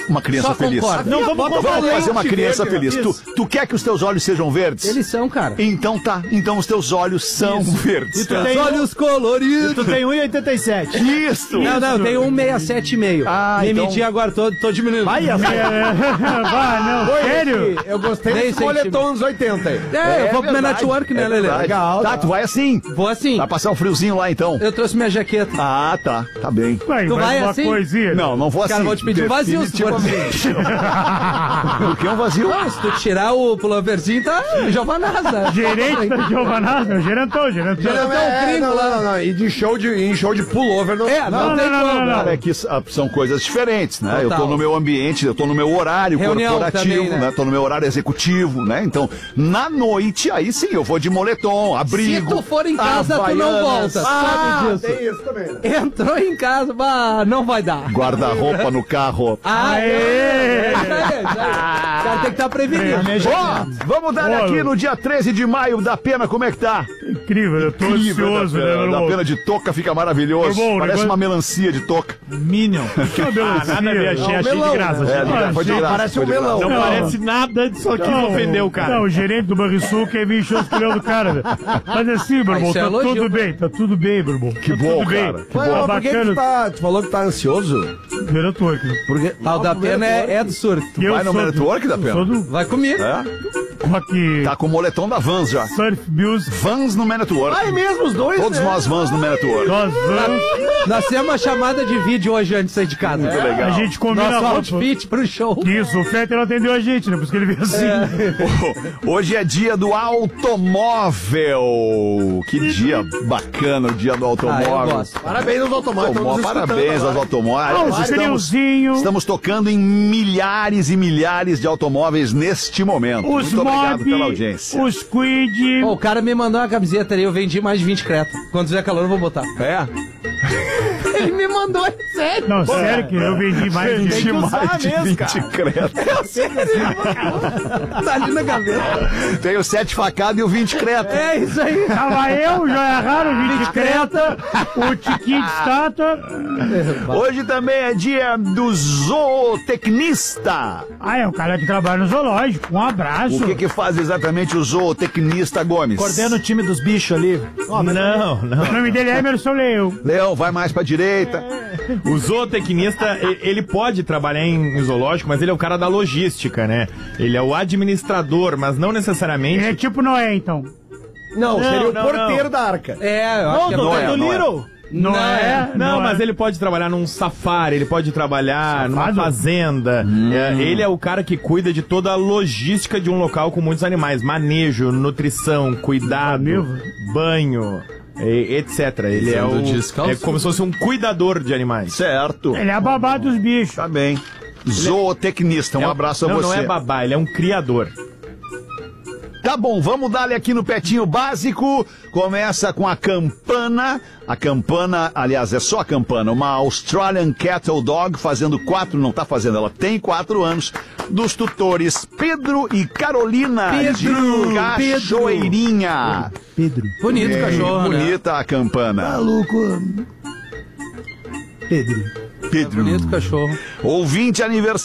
uma criança Só feliz. concordo. Não, Vamos fazer uma criança feliz. Tu quer que os teus olhos sejam verdes? Eles são, cara. Então tá. Então os teus olhos são verdes. E tu tem Olhos coloridos. Tu tem 1,87. Isso! Não, eu tenho 1,67,5. Ah, Me então- medi agora, tô diminuindo. Vai, Vai, não, sério? Eu gostei Nem desse moletom anos 80 aí. Eu vou pro meu network, né, Lelê? Legal. Tá, tu vai assim. Vou assim. Vai passar um friozinho lá então. Eu trouxe minha jaqueta. Ah, tá. Tá bem. Vai, Tu vai uma assim? coisinha. Não vou assim. Cara, vou te pedir um vazio, se for assim. Por que um vazio? Não, se tu tirar o pulloverzinho, tá Giovanazza. Gerente da Giovanazza, o gerentão. Não. E em show de pullover não. Não tem como. Cara, é que são coisas diferentes, né? Eu tô Total. no meu ambiente, eu tô no meu horário Reunião corporativo, também, né? Tô no meu horário executivo, né? Então, na noite, aí sim, eu vou de moletom, abrigo. Se tu for em casa, tu não volta. Sabe disso. Tem isso também. Entrou em casa, não vai dar. Guarda-roupa no carro. Aê! Isso aí. O cara tem que estar prevenido. Ó, vamos dar Ô, aqui no dia 13 de maio da Pena, como é que tá? Incrível, eu tô ansioso, né, meu Da irmão? Pena de touca fica maravilhoso. Irmão, Parece negócio- uma melancia de touca. Minion. Que melancia. Nada a ver, achei de graça. Foi de graça, Parece foi um de graça. melão. Não Não. parece nada, só que ofendeu o cara. Não, o gerente do Banrisul quer vir encher os pneus do cara, velho. Mas assim, meu irmão, isso é tá elogio, tudo bem, tá tudo bem, meu irmão. Que Tá bom, tudo bem. cara, que Tá Mas por que bacana. tu falou que tá ansioso? Network. Porque Tal da Pena é do surto. Eu vai no sou network da eu Pena? sou do Vai comigo. É? rock Tá com o moletom da Vans já. surf music. Vans no Man at Work. Ai, mesmo os dois, Todos né? nós Vans no Man at Work. Nós vamos, Nós temos uma chamada de vídeo hoje antes de sair de casa. Muito legal. a gente combina Nosso a roupa. outfit pro show. Isso, o Fetter não atendeu a gente, né? Por isso que ele veio assim. Hoje é dia do automóvel. Que dia bacana o dia do automóvel. Ah, eu gosto. Parabéns aos automóveis. estamos Parabéns escutando aos agora. automóveis. Ah, o pneuzinho. Estamos tocando em milhares e milhares de automóveis neste momento. Os Muito obrigado Mob, pela audiência. os Quid. Pô, o cara me mandou uma camiseta ali, eu vendi mais de 20 creta. Quando tiver calor eu vou botar. É? Ele me mandou, é sério. Não, sério que eu vendi mais de Vendi usar mais de mesmo, 20 creta. Tá ali na gaveta. Tem o 7 facado e o 20 creta. É isso aí. Tava eu, o Joia Raro, o 20 Creta, o Tiquinho de Estátua. Hoje também é dia do zootecnista. Ah, é o cara que trabalha no zoológico. Um abraço. O que faz exatamente o zootecnista, Gomes? Coordena o time dos bichos ali. O nome dele é Emerson Leão. Leão, vai mais pra direita. O zootecnista, ele pode trabalhar em zoológico, mas ele é o cara da logística, né? Ele é o administrador, mas não necessariamente... Ele é tipo Noé, então. Não, seria o não, porteiro não. da arca. É, eu acho que é não é, do não é. Little. Noé. Não, mas é. ele pode trabalhar num safari, ele pode trabalhar numa Safado? fazenda. Ele é o cara que cuida de toda a logística de um local com muitos animais. Manejo, nutrição, cuidado, Carnívoro. banho, etc. Ele é Sendo o descalço. é como se fosse um cuidador de animais. Certo. Ele é a babá dos bichos. Tá bem. Zootecnista, um abraço a não, você. Não é babá, ele é um criador. Tá bom, vamos dar-lhe aqui no Petinho Básico. Começa com a campana. A campana, aliás, é só a campana. Uma Australian Cattle Dog fazendo 4, não tá fazendo, ela tem 4 anos. Dos tutores Pedro e Carolina de Cachoeirinha. bonito o cachorro, né? Bonita a campana. Maluco. Pedro. Bonito o cachorro. Ouvinte aniversário.